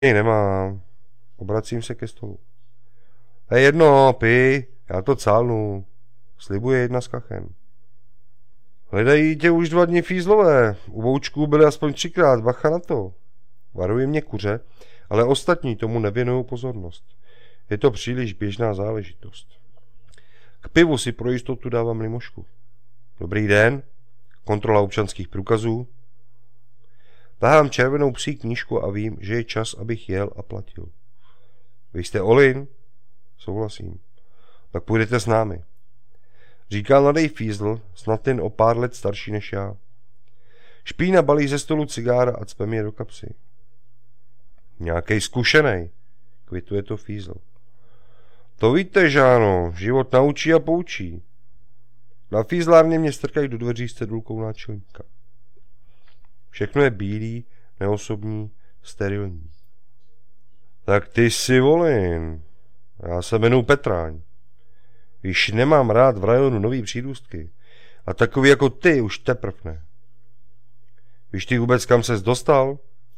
Nemám. Obracím se ke stolu. To je jedno, pij, já to cálnu. Slibuje jedna z kachen. Hledají tě už 2 dny fízlové. U Voučků byly aspoň 3krát, bacha na to. Varují mě kuře, ale ostatní tomu nevěnují pozornost. Je to příliš běžná záležitost. K pivu si pro jistotu dávám limošku. Dobrý den, kontrola občanských průkazů. Tahám červenou psí knížku a vím, že je čas, abych jel a platil. Vy jste Olin? Souhlasím. Tak půjdete s námi. Říká mladý fízl, snad jen o pár let starší než já. Špína balí ze stolu cigára a cpe mě do kapsy. Nějakej zkušenej, kvituje to fízl. To víte, Žáno, život naučí a poučí. Na fízlárně mě strkají do dveří s cedulkou náčelníka. Všechno je bílý, neosobní, sterilní. Tak ty jsi Volin. Já se jmenuji Petráň. Víš, nemám rád v rajonu nový přírůstky. A takový jako ty už teprv ne. Víš ty vůbec, kam ses dostal?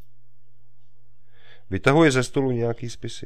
Vytahuje ze stolu nějaký spisy.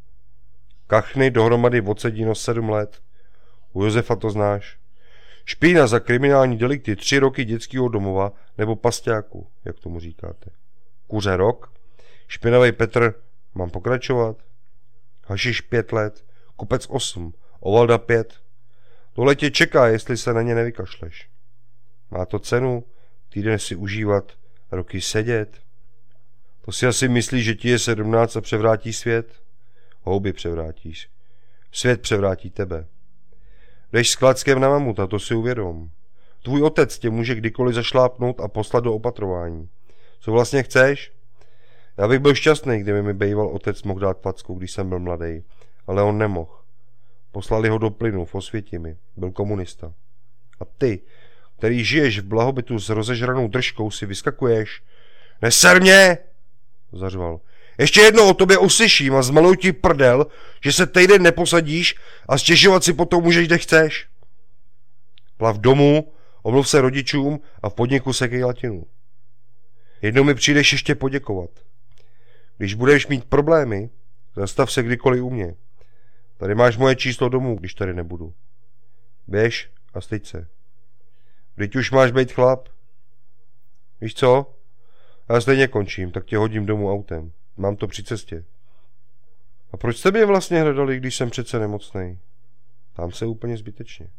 Kachny dohromady odsedíno 7 let. U Josefa to znáš. Špína za kriminální delikty 3 roky dětského domova nebo pasťáku, jak tomu říkáte. Kuře rok. Špinavej Petr, mám pokračovat? Hašiš 5 let. Kupec 8. Ovalda 5. Tohle tě čeká, jestli se na ně nevykašleš. Má to cenu, týden si užívat, roky sedět. To si asi myslíš, že ti je 17 a převrátí svět? Houby převrátíš. Svět převrátí tebe. Jdeš s klackem na mamuta, to si uvědom. Tvůj otec tě může kdykoliv zašlápnout a poslat do opatrování. Co vlastně chceš? Já bych byl šťastný, kdyby mi býval otec mohl dát facku, když jsem byl mladý, ale on nemohl. Poslali ho do plynu v Osvětimi, byl komunista. A ty, který žiješ v blahobytu s rozežranou držkou, si vyskakuješ. Neser mě! Zařval. Ještě jednou o tobě uslyším a zmaluj ti prdel, že se týden neposadíš a stěžovat si potom můžeš, kde chceš. Plav domů, omluv se rodičům a v podniku sekej latinu. Jednou mi přijdeš ještě poděkovat. Když budeš mít problémy, zastav se kdykoliv u mě. Tady máš moje číslo domů, když tady nebudu. Běž a styď se. Vždyť už máš být chlap. Víš co? Já stejně končím, tak tě hodím domů autem. Mám to při cestě. A proč jste mě vlastně hledali, když jsem přece nemocnej? Tam se úplně zbytečně.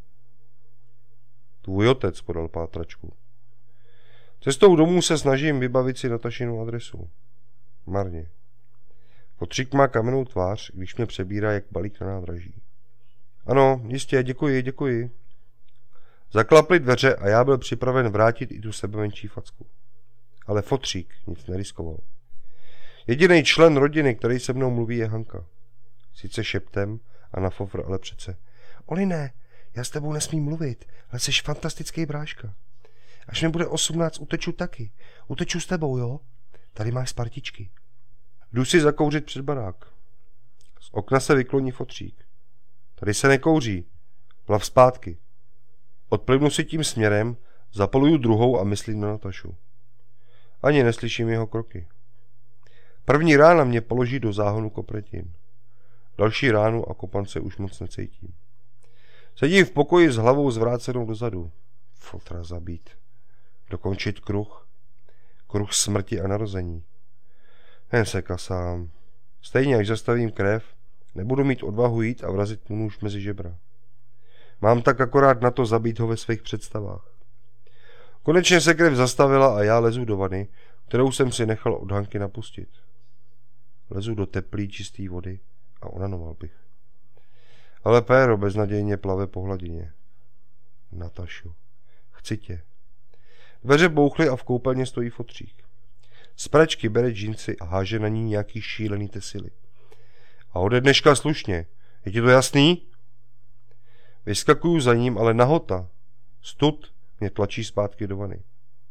Tvůj otec podal pátračku. Cestou domů se snažím vybavit si Natašinu adresu. Marně. Potřík má kamennou tvář, když mě přebírá jak balík na nádraží. Ano, jistě, děkuji. Zaklaply dveře a já byl připraven vrátit i tu sebemenší facku. Ale fotřík nic neriskoval. Jediný člen rodiny, který se mnou mluví, je Hanka. Sice šeptem a na fofr, ale přece. Oline, já s tebou nesmím mluvit, ale jsi fantastický bráška. Až mi bude 18, uteču taky. Uteču s tebou, jo? Tady máš Spartičky. Jdu si zakouřit před barák. Z okna se vykloní fotřík. Tady se nekouří. Plav zpátky. Odplivnu si tím směrem, zapaluju druhou a myslím na Natašu. Ani neslyším jeho kroky. První rána mě položí do záhonu kopretin. Další ránu a kopance už moc necítím. Sedím v pokoji s hlavou zvrácenou dozadu. Fotra zabít. Dokončit kruh. Kruh smrti a narození. Jen se kasám. Stejně, až zastavím krev, nebudu mít odvahu jít a vrazit mu nůž mezi žebra. Mám tak akorát na to zabít ho ve svých představách. Konečně se krev zastavila a já lezu do vany, kterou jsem si nechal od Hanky napustit. Lezu do teplý, čistý vody a onanoval bych. Ale Péro beznadějně plave po hladině. Natašu, chci tě. Dveře bouchly a v koupelně stojí fotřík. Z pračky bere džínsy a háže na ní nějaký šílený tesily. A ode dneška slušně. Je ti to jasný? Vyskakuju za ním, ale nahota. Stud mě tlačí zpátky do vany.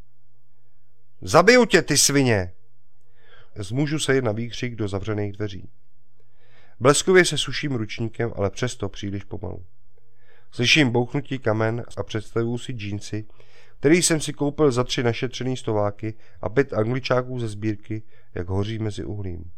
Zabiju tě, ty svině! Zmůžu se jen na výkřik do zavřených dveří. Bleskově se suším ručníkem, ale přesto příliš pomalu. Slyším bouchnutí kamen a představuju si džínsy, který jsem si koupil za 3 našetřený stováky a 5 angličáků ze sbírky, jak hoří mezi uhlím.